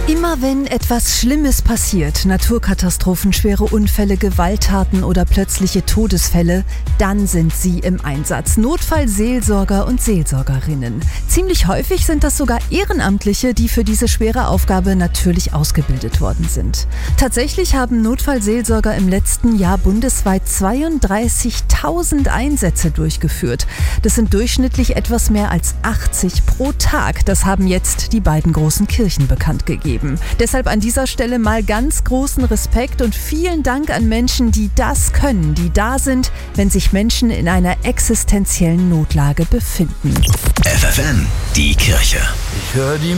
Immer wenn etwas Schlimmes passiert, Naturkatastrophen, schwere Unfälle, Gewalttaten oder plötzliche Todesfälle, dann sind sie im Einsatz. Notfallseelsorger und Seelsorgerinnen. Ziemlich häufig sind das sogar Ehrenamtliche, die für diese schwere Aufgabe natürlich ausgebildet worden sind. Tatsächlich haben Notfallseelsorger im letzten Jahr bundesweit 32.000 Einsätze durchgeführt. Das sind durchschnittlich etwas mehr als 80 pro Tag. Das haben jetzt die beiden großen Kirchen bekannt gegeben. Deshalb an dieser Stelle mal ganz großen Respekt und vielen Dank an Menschen, die das können, die da sind, wenn sich Menschen in einer existenziellen Notlage befinden. FFN, die Kirche. Ich höre die